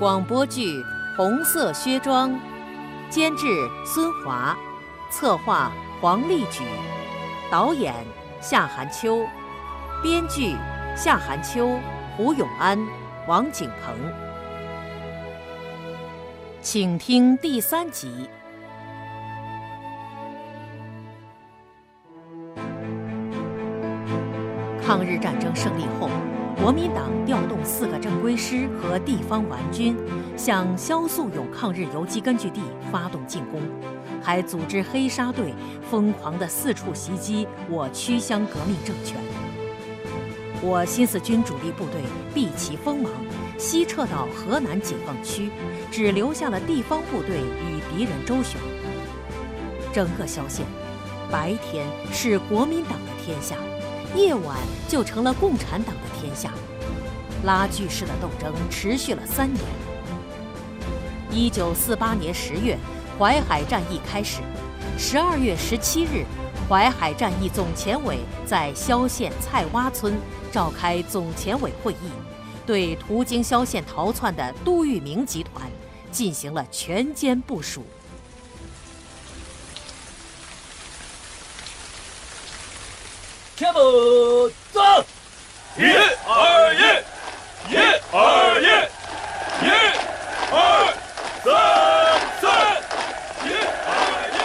广播剧《红色靴庄》，监制孙华，策划黄丽举，导演夏寒秋，编剧夏寒秋、胡永安、王景鹏。请听第3集。抗日战争胜利后，国民党调动4个正规师和地方顽军，向萧素永抗日游击根据地发动进攻，还组织黑沙队疯狂地四处袭击我区乡革命政权。我新四军主力部队避其锋芒，西撤到河南解放区，只留下了地方部队与敌人周旋。整个萧县，白天是国民党的天下，夜晚就成了共产党的天下。拉锯式的斗争持续了3年。1948年10月，淮海战役开始。12月17日，淮海战役总前委在萧县菜洼村召开总前委会议，对途经萧县逃窜的杜聿明集团进行了全歼部署。 全部走！1、2、1，1、2、1，1、2、3、1、2、1。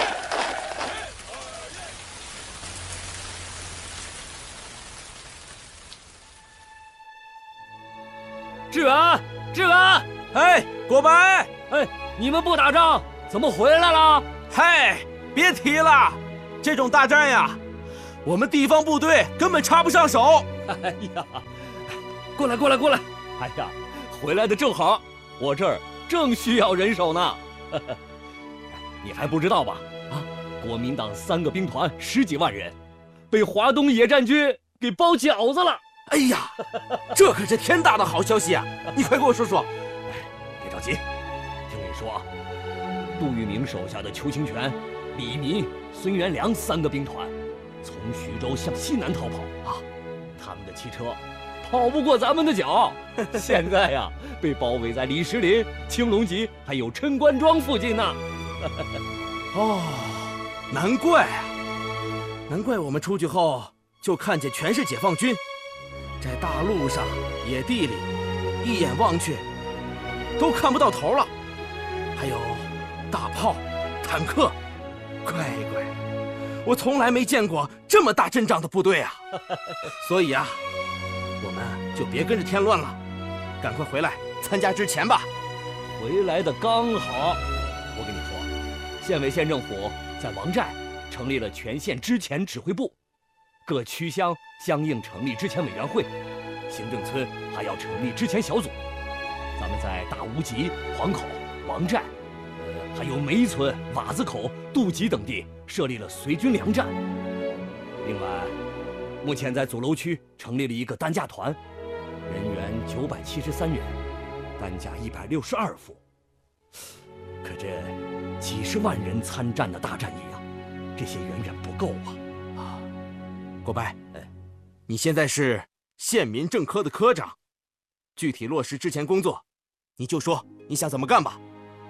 志远，志远！ 哎，国白！ 哎，你们不打仗，怎么回来了？ 嗨，别提了，这种大战呀，我们地方部队根本插不上手。 哎呀，过来，过来，过来！哎呀，回来的正好，我这儿正需要人手呢。你还不知道吧？啊，国民党3个兵团10几万人，被华东野战军给包饺子了。 哎呀，这可是天大的好消息啊！你快给我说说。 别着急，听你说，杜聿明手下的邱清泉、李民、孙元良3个兵团从徐州向西南逃跑啊，他们的汽车跑不过咱们的脚，现在呀被包围在李石林、青龙集还有陈官庄附近呢。 哦，难怪啊，难怪我们出去后就看见全是解放军，在大路上、野地里，一眼望去都看不到头了。还有大炮、坦克，乖乖，我从来没见过这么大阵仗的部队啊！所以啊，我们就别跟着添乱了，赶快回来参加之前吧。 回来的刚好，我跟你说，县委县政府在王寨成立了全县支前指挥部，各区乡相应成立支前委员会，行政村还要成立支前小组。咱们在大无极、黄口、王寨，还有梅村、瓦子口、渡集等地设立了随军粮站。另外，目前在祖楼区成立了一个担架团，人员973人，担架162副。可这几十万人参战的大战役啊，这些远远不够啊！ 国白，你现在是县民政科的科长，具体落实之前工作，你就说你想怎么干吧。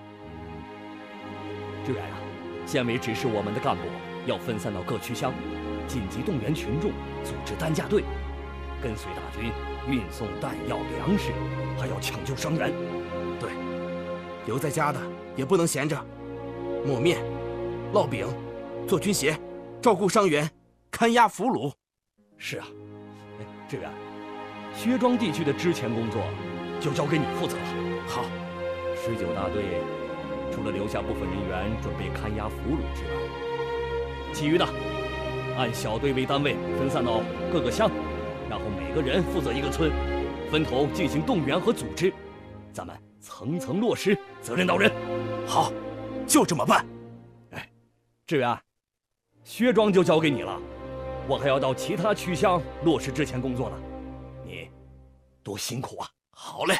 志远啊，县委指示我们的干部要分散到各区乡，紧急动员群众，组织担架队，跟随大军运送弹药、粮食，还要抢救伤员。 对，留在家的也不能闲着，磨面、烙饼、做军鞋，照顾伤员，看押俘虏。 是啊，志远，薛庄地区的支前工作就交给你负责了。 好 ，19大队除了留下部分人员准备看押俘虏之外，其余的按小队为单位分散到各个乡，然后每个人负责一个村，分头进行动员和组织，咱们层层落实，责任到人。 好，就这么办。 哎，志远，薛庄就交给你了，我还要到其他区乡落实之前工作呢，你多辛苦啊！ 好嘞。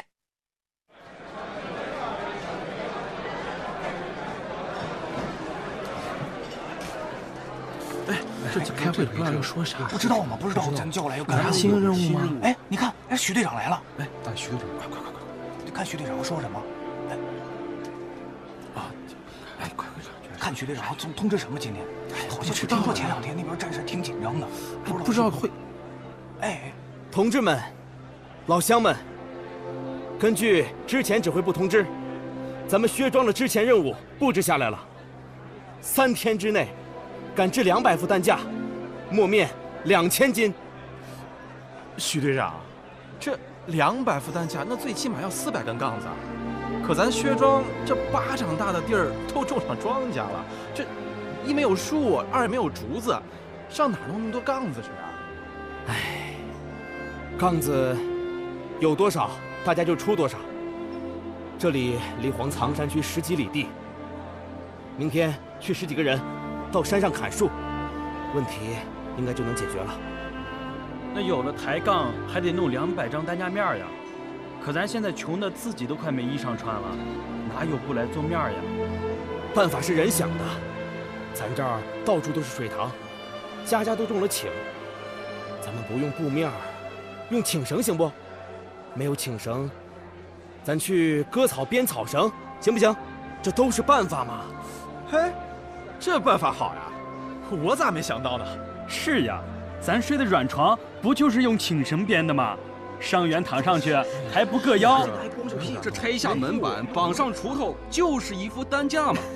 哎，这次开会不知道要说啥？ 不知道吗？不知道，咱们叫来要干啥？ 新任务吗？ 哎，你看，哎，徐队长来了。 哎，大徐队长，快！ 你看徐队长说什么？ 哎，快！看徐队长通知什么？今天好像听说前2天那边战事挺紧张的，不知道会。哎， 同志们，老乡们，根据之前指挥部通知，咱们薛庄的之前任务布置下来了。3天之内，赶制200副担架，磨面2000斤。 徐队长，这200副担架，那最起码要400根杠子。可咱薛庄这巴掌大的地儿都种上庄稼了，这一没有树，二也没有竹子，上哪弄那么多杠子去啊？ 唉，杠子有多少，大家就出多少。这里离黄藏山区10几里地，明天去10几个人到山上砍树，问题应该就能解决了。 那有了抬杠，还得弄200张担架面呀。可咱现在穷的自己都快没衣裳穿了，哪有不来做面呀？ 办法是人想的，咱这儿到处都是水塘，家家都种了请。咱们不用布面，用请绳行不？没有请绳，咱去割草编草绳，行不行？这都是办法嘛。 嘿，这办法好呀，我咋没想到呢？ 是呀，咱睡的软床不就是用请绳编的吗？伤员躺上去还不硌腰， 这拆下门板，绑上锄头，就是一副担架嘛。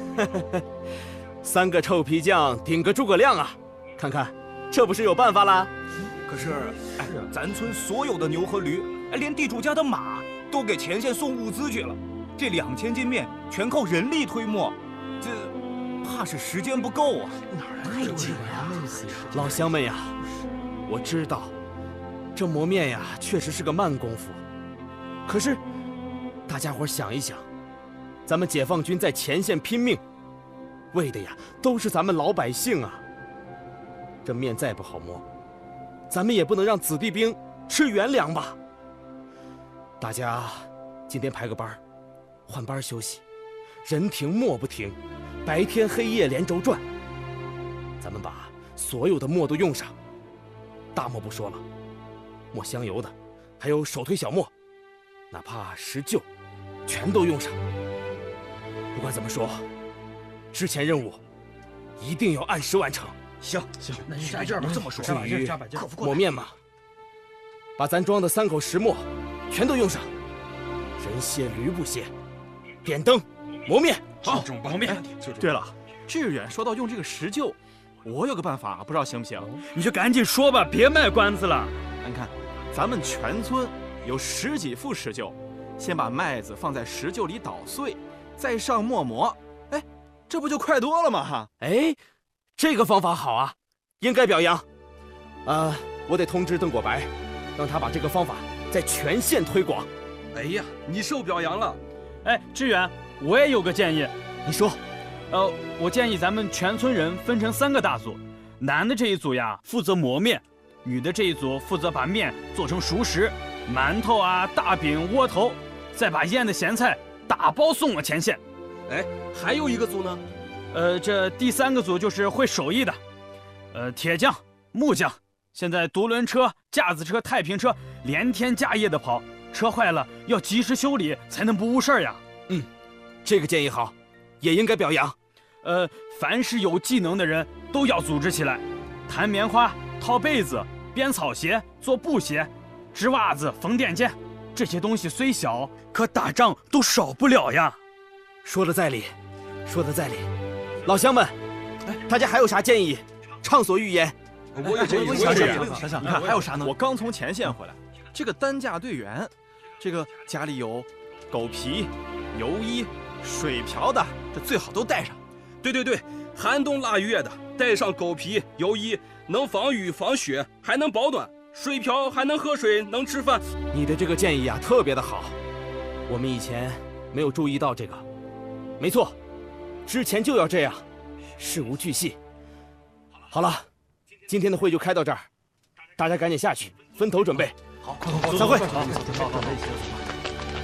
3个臭皮匠顶个诸葛亮啊！看看，这不是有办法啦？ 可是，咱村所有的牛和驴，连地主家的马都给前线送物资去了。这2000斤面全靠人力推磨，这怕是时间不够啊！ 哪来的钱呀？老乡们呀，我知道。这磨面呀，确实是个慢功夫。可是，大家伙想一想，咱们解放军在前线拼命，为的呀，都是咱们老百姓啊。这面再不好磨，咱们也不能让子弟兵吃原粮吧。大家今天排个班，换班休息，人停磨不停，白天黑夜连轴转。咱们把所有的磨都用上，大磨不说了。磨香油的，还有手推小磨，哪怕石臼，全都用上。不管怎么说，之前任务一定要按时完成。 行， 那就在这儿吧。这么说， 至于磨面嘛，把咱装的3口石磨全都用上，人歇驴不歇。点灯，磨面。 好，磨面。 对了，志远说到用这个石臼，我有个办法，不知道行不行？ 你就赶紧说吧，别卖关子了。 你看，咱们全村有10几副石臼，先把麦子放在石臼里捣碎，再上磨，哎，这不就快多了吗？哈， 哎，这个方法好啊，应该表扬。我得通知邓果白，让他把这个方法在全县推广。 哎呀，你受表扬了。 哎，志远，我也有个建议。 你说。 我建议咱们全村人分成3个大组，男的这一组呀负责磨面，女的这一组负责把面做成熟食，馒头啊、大饼、窝头，再把腌的咸菜打包送往前线。 哎，还有一个组呢？ 这第3个组就是会手艺的，铁匠、木匠。现在独轮车、架子车、太平车连天架夜的跑，车坏了要及时修理，才能不误事儿呀。 这个建议好，也应该表扬。 凡是有技能的人都要组织起来，弹棉花、套被子、编草鞋、做布鞋、织袜子、缝垫肩，这些东西虽小，可打仗都少不了呀。 说的在理，说的在理。老乡们，大家还有啥建议？畅所欲言。 我有建议。 想，你看还有啥呢？我刚从前线回来，这个担架队员，这个家里有狗皮、油衣、水瓢的，这最好都带上。 对，寒冬腊月的，带上狗皮、油衣，能防雨防雪，还能保暖；水瓢还能喝水，能吃饭。 你的这个建议啊，特别的好，我们以前没有注意到这个。没错，之前就要这样，事无巨细。好了，今天的会就开到这儿，大家赶紧下去分头准备。 好， 散会。 好。